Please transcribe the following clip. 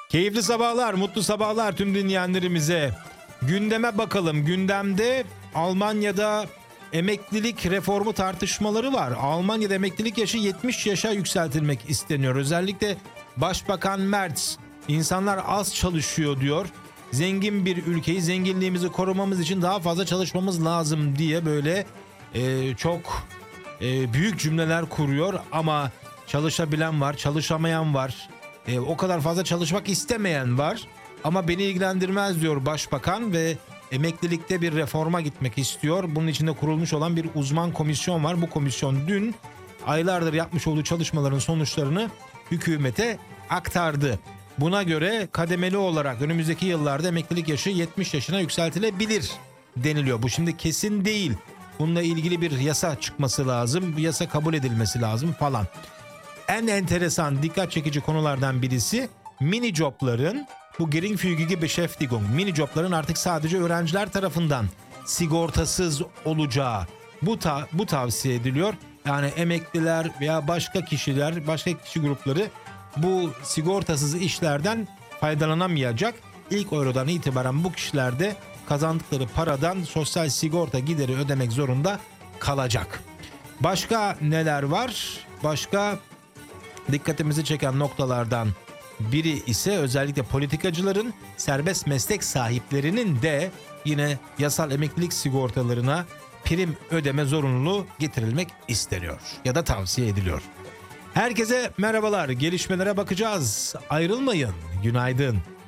Keyifli sabahlar, mutlu sabahlar tüm dinleyenlerimize. Gündeme bakalım. Gündemde Almanya'da emeklilik reformu tartışmaları var. Almanya'da emeklilik yaşı 70 yaşa yükseltilmek isteniyor. Özellikle Başbakan Merz, insanlar az çalışıyor diyor. Zengin bir ülkeyi, zenginliğimizi korumamız için daha fazla çalışmamız lazım diye böyle çok büyük cümleler kuruyor. Ama çalışabilen var, çalışamayan var. O kadar fazla çalışmak istemeyen var. Ama beni ilgilendirmez diyor başbakan ve emeklilikte bir reforma gitmek istiyor. Bunun içinde kurulmuş olan bir uzman komisyon var. Bu komisyon dün aylardır yapmış olduğu çalışmaların sonuçlarını hükümete aktardı. Buna göre kademeli olarak önümüzdeki yıllarda emeklilik yaşı 70 yaşına yükseltilebilir deniliyor. Bu şimdi kesin değil. Bununla ilgili bir yasa çıkması lazım. Bir yasa kabul edilmesi lazım falan. En enteresan, dikkat çekici konulardan birisi mini jobların, bu geringfügige Beschäftigung, mini jobların artık sadece öğrenciler tarafından sigortasız olacağı bu tavsiye ediliyor. Yani emekliler veya başka kişiler, başka kişi grupları bu sigortasız işlerden faydalanamayacak. İlk eurodan itibaren bu kişiler de kazandıkları paradan sosyal sigorta gideri ödemek zorunda kalacak. Başka neler var? Başka dikkatimizi çeken noktalardan biri ise özellikle politikacıların, serbest meslek sahiplerinin de yine yasal emeklilik sigortalarına prim ödeme zorunluluğu getirilmek isteniyor ya da tavsiye ediliyor. Herkese merhabalar, gelişmelere bakacağız. Ayrılmayın, günaydın.